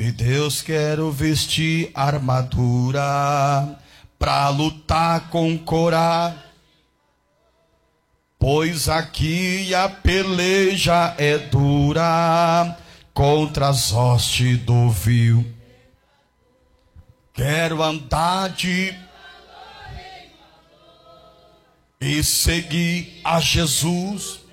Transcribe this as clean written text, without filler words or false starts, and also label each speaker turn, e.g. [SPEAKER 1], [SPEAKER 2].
[SPEAKER 1] de Deus quero vestir armadura pra lutar com coragem, pois aqui a peleja é dura contra as hostes do vil. Quero andar e seguir a Jesus